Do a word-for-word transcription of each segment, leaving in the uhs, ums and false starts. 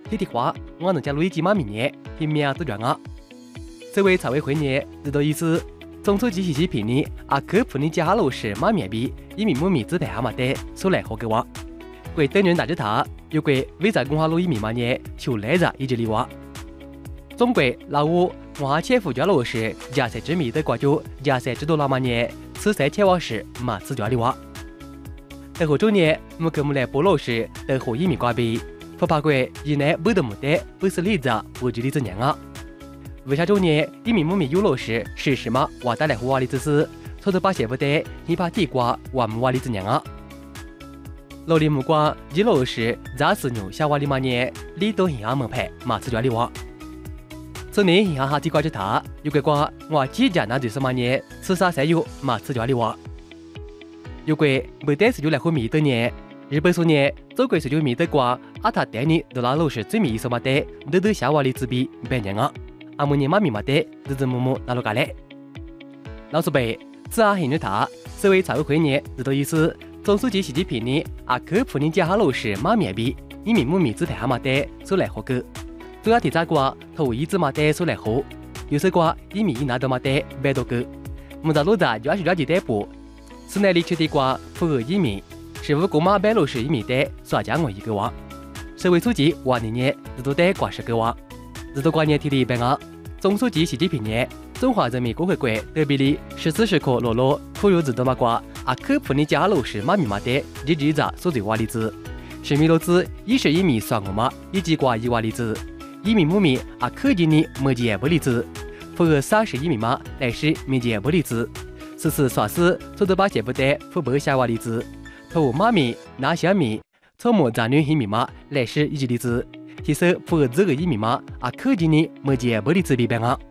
这的话，我能加入一几万名年，拼命都赚啊！作为财委会呢，这个意思，总书记习近平呢，啊科普呢加老师马面比，一名母米姿态还没得，所来合格哇。国等人大着他，有国为在公花路一名嘛呢，求来着一直里哇。中国老五华千副家老师加塞之米的国家加塞制度那么呢，此三千瓦时嘛此家里哇。在后周年，木克木来波老师的后一米挂比，不怕鬼以内不得木的不是例子，不知例子娘啊。为啥周年一名木米有老师是什么？瓦带来户瓦里子是，错着把写不得，一把地瓜瓦木瓦里子娘啊。老李木瓜一老师咋是牛下瓦里嘛呢？里都银行门牌嘛此家里哇。此年银行哈地瓜着他，有个瓜我几家那就是嘛呢？此啥才有嘛此家里哇。有个没得是就来和米的呢。日本说呢，中国是就米的瓜，阿他带你到那老师最米意思嘛的，都都下瓦里子比白年啊。阿姆年妈咪嘛的，日子木木那路干嘞。老师辈，此下现着他，作为财委会呢，这个意思，总书记习近平呢，阿科普呢加下老师马面比，一名母米姿态还嘛的，所来合格。主要提查瓜头一子嘛的，所来合。有些瓜一米一拿到嘛的，百多个。木扎路子就二十二级代步，此内里取的瓜符合一米，是五个马百老师一米的，所加我一个哇。社会书记哇年年，日都得挂十个哇。日都挂年提的一百啊。总书记习近平呢，中华人民共和国特别的十四时刻落落突入日都嘛瓜啊科普的加老师马密码的日日子所最瓦例子，是米罗子一十一米算我嘛以及瓜一瓦例子，一米母米啊科技的没几不例子，符合三十一米嘛来是没几不例子，此次算是做得把写不得符合下瓦例子，头马米拿小米，草木杂女一米嘛来是一级例子。其实符合这个一米嘛，啊，科技呢没见不的自闭病啊。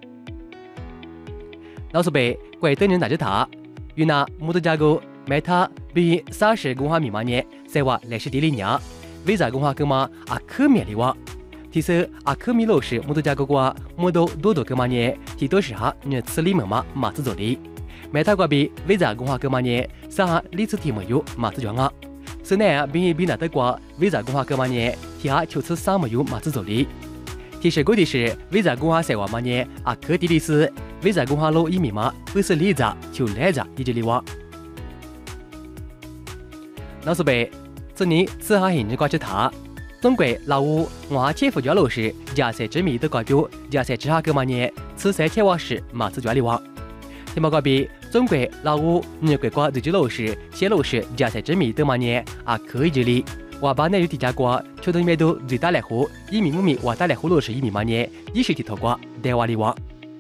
老师辈，怪等人大着他，与那木头加工买它比三十公话密码呢，在话来是第零年，为啥公话个嘛啊可面里哇？其实啊可米老师木头加工个木头多多个嘛呢，提多时哈你此里门嘛马子做的，买它个比为啥公话个嘛呢？啥里次题没有马子讲啊。是呢，并一比那德国为啥公话格嘛呢？提下求此三没有马子做的。提示过的是为啥公话赛话嘛呢？啊，科的的是为啥公话路一米嘛？不是例子就来着一直里哇。老师辈，此年此下现日挂着他，中国老五我千副家老师加塞之米的高标加塞之下格嘛呢？此三千瓦时马子家里哇。天马高比。中国老五日国国日籍老师、谢老师加塞之米的嘛呢？啊，可以这里，我把那有提加过，确定面都最大来户，一米五米我大来户老师一米嘛呢？一是提头瓜，带瓦里哇。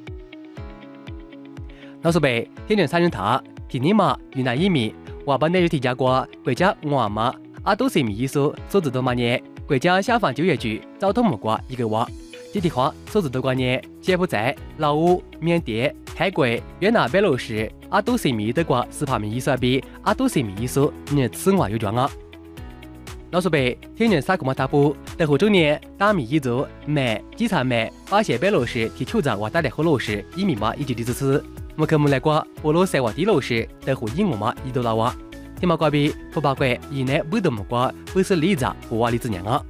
老师辈，天人三人他，提你嘛与那一米，我把那有提加过，国家我嘛，啊都是米意思，所知道嘛呢？国家消防就业局交通木瓜一个哇。这句话所知道个呢，柬埔寨、老挝、缅甸、泰国、越南、白老师，啊都是米的瓜是怕米意思比，啊都是米意思，你此话有状啊。老师辈，天人三个嘛大补，在后周年打米一组，买几场买，把些白老师提球子我带来和老师一米嘛一级的支持，木克木来瓜，波罗塞瓦迪老师在后英我嘛一度拉哇，天马瓜比不八怪以内不得木瓜，不是例子不话例子娘啊。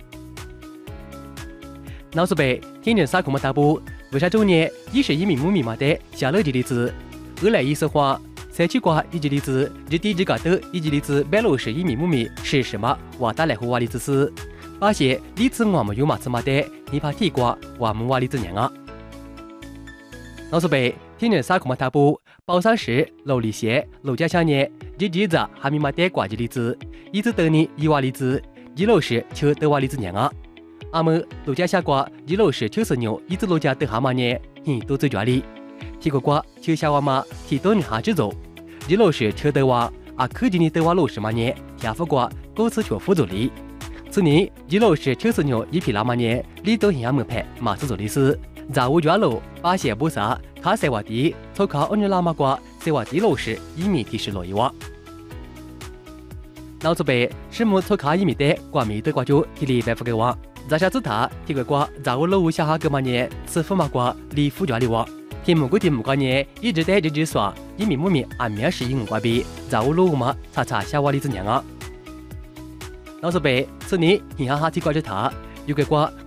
老师辈，天人三个嘛大补，为啥周年一十一米母密码的下楼的例子？二来意思话，三区瓜一级例子，日底这个的一级例子，白老师一米母密是什么？我打来和话例子是，把些例子我们有嘛子嘛的，你怕地瓜我们话例子娘啊。老师辈，天人三个嘛大补，宝山市楼里县楼家乡年日底子还没嘛的瓜级例子，一直等你一话例子，一老师求得话例子娘啊。阿么陆家下瓜，一老师九十牛，一直陆家得蛤蟆呢，你都最专利。提个瓜，求下娃嘛，提多你哈制作。一老师求得娃，啊科技你得娃老师嘛呢，下副瓜，各自求辅助力。此年一老师九十牛一批那么呢，你都银行门牌马斯做的是，在五角楼把些不杀，他塞瓦地，错靠二日那么瓜，塞瓦地老师一米提示罗一娃。老祖辈是木错靠一米的瓜米的瓜就提里百副个娃。在下子他提个瓜，在我楼下哈个嘛呢？此副嘛瓜离副家里哇，题目个题目瓜呢，一直在这直说，一米木米按面是英瓜比，在我楼嘛查查下我里子娘啊。老师辈，此年银行哈提瓜着他，有个瓜。